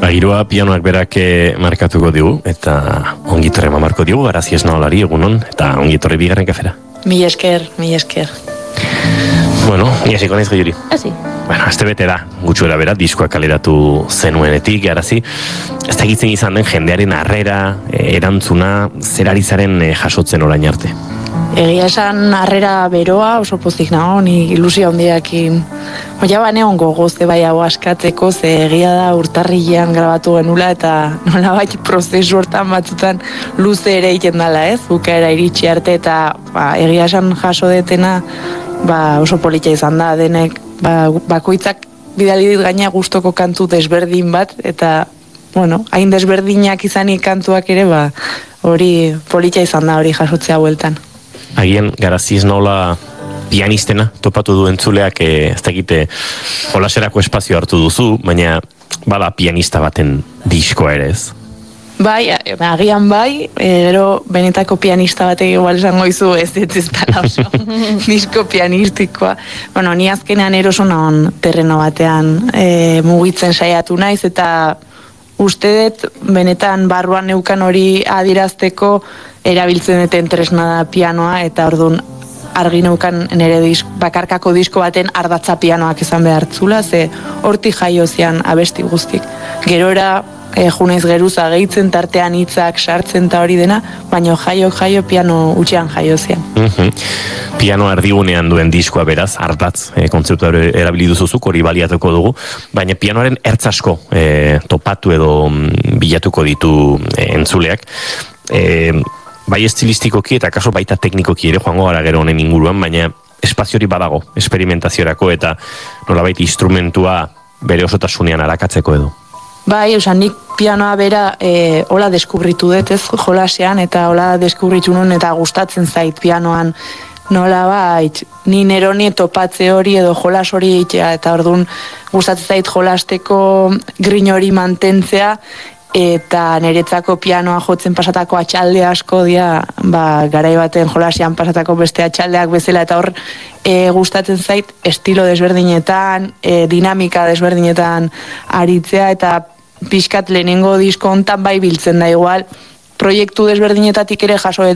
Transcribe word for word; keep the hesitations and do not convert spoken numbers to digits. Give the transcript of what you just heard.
Giroa pianoak berak markatuko digu, eta ongitorre mamarko digu, Garazi Esnaolari egunon, eta ongitorre bigarren kafera. Mi esker, mi esker. Bueno, ni hasiko naiz Goiuri. Hasi. Bueno, azte bete da, gutxuera bera, diskoak kaleratu zenuenetik, Garazi. Ez da egitzen izan den jendearen harrera, erantzuna, zerarizaren jasotzen orain arte. Egia esan harrera beroa, oso pozik nago, ni ilusio handiakin. Oia bane ongo goze bai hau askatzeko, ze egia da urtarrilean grabatu genula, eta nola bai prozesu hortan batzutan luze ere egiten dela, ez? Bukaera iritsi arte, eta ba, egia esan jaso detena ba, oso politia izan da, denek ba, bakoitzak bidali dit gaina gustoko kantu desberdin bat, eta bueno, hain desberdinak izanik kantuak ere, ba, hori politia izan da hori jasotzea bueltan. Agian Garazi Esnaola pianistena topatu du entzuleak, e, ez dakite jolaserako espazio hartu duzu, baina bada pianista baten diskoa ere ez? Bai, agian bai, gero benetako pianista batek igual esango izu ez ez ez dala oso disko pianistikoa. Bueno, ni azkenean eroso nagon terreno batean e, mugitzen saiatu naiz, eta uste dut benetan barruan neukan hori adirazteko erabiltzen duten tresna da pianoa, eta orduan argi neukan nire disk, bakarkako disko baten ardatza pianoak izan behartzula, ze hortik jaio zian abesti guztik. Gerora e, junaiz geruza gehitzen, tartean hitzak sartzen eta hori dena, baina jaio jaio piano utxean jaio zian. Mm-hmm. Piano erdigunean duen diskoa beraz, ardatz, e, kontzeptu erabili duzuzuk, hori baliatuko dugu, baina pianoaren ertz asko e, topatu edo mm, bilatuko ditu e, entzuleak. E, bai estilistikoki eta kaso baita teknikoki ere joango gara gero honen inguruan, baina espaziori badago, esperimentaziorako eta nolabait instrumentua bere osotasunean arakatzeko edo. Bai, osan, nik pianoa bera e, hola deskubritu dut, ez, jolasean, eta hola deskubritu nun eta gustatzen zait pianoan nola bait, ni neroni topatze hori edo jolas hori egitea, eta orduan gustatzen zait jolasteko grin hori mantentzea, eta niretzako pianoa jotzen pasatako atxalde asko dira, ba, garai baten jolasian pasatako beste atxaldeak bezala, eta hor e, gustatzen zait estilo desberdinetan, e, dinamika desberdinetan aritzea, eta pixkat lehenengo disko hontan bai biltzen da igual, proiektu desberdinetatik ere jaso